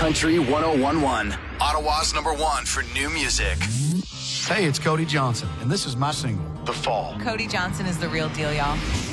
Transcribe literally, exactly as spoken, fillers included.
Country one oh one one, Ottawa's number one for new music. Hey, it's Cody Johnson, and this is my single, The Fall. Cody Johnson is the real deal, y'all.